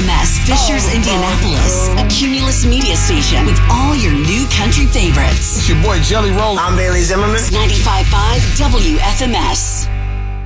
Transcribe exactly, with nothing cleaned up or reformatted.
M S, Fishers, Indianapolis, a Cumulus media station with all your new country favorites. It's your boy Jelly Roll. I'm Bailey Zimmerman. ninety-five point five W F M S.